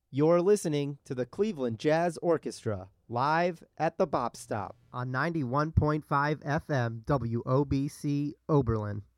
You're listening to the Cleveland Jazz Orchestra, live at the Bop Stop. On 91.5 FM WOBC Oberlin.